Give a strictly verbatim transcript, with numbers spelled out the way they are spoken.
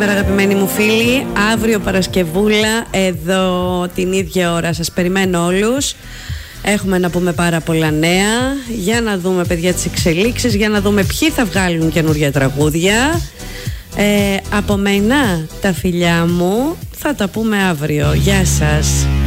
Αγαπημένοι μου φίλοι, αύριο Παρασκευούλα εδώ την ίδια ώρα σας περιμένω όλους. Έχουμε να πούμε πάρα πολλά νέα, για να δούμε παιδιά τις εξελίξεις, για να δούμε ποιοι θα βγάλουν καινούργια τραγούδια. ε, Από μένα τα φιλιά μου, θα τα πούμε αύριο. Γεια σας.